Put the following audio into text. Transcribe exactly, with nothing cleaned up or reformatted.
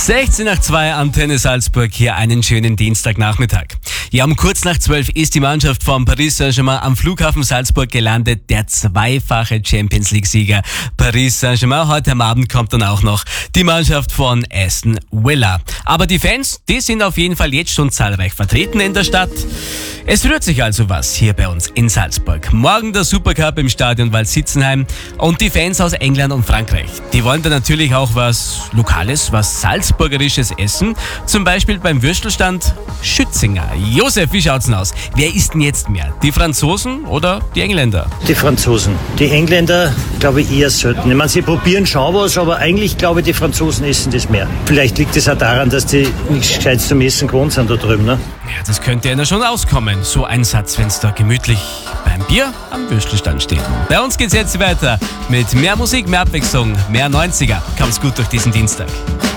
sechzehn nach zwei, Antenne Salzburg, hier einen schönen Dienstagnachmittag. Ja, um kurz nach zwölf ist die Mannschaft von Paris Saint-Germain am Flughafen Salzburg gelandet. Der zweifache Champions League-Sieger Paris Saint-Germain. Heute am Abend kommt dann auch noch die Mannschaft von Aston Villa. Aber die Fans, die sind auf jeden Fall jetzt schon zahlreich vertreten in der Stadt. Es rührt sich also was hier bei uns in Salzburg. Morgen der Supercup im Stadion Waldshitzenheim und die Fans aus England und Frankreich. Die wollen da natürlich auch was Lokales, was Salzburgerisches essen. Zum Beispiel beim Würstelstand Schützinger. Josef, wie schaut's denn aus? Wer isst denn jetzt mehr? Die Franzosen oder die Engländer? Die Franzosen. Die Engländer, glaube ich, eher selten. Ich meine, sie probieren schon was, aber eigentlich, glaube ich, die Franzosen essen das mehr. Vielleicht liegt es auch daran, dass die nichts Gescheites zum Essen gewohnt sind da drüben, ne? Ja, das könnte einer schon auskommen. So ein Satz, wenn's da gemütlich beim Bier am Würstelstand steht. Bei uns geht's jetzt weiter mit mehr Musik, mehr Abwechslung, mehr neunziger. Kommt's gut durch diesen Dienstag.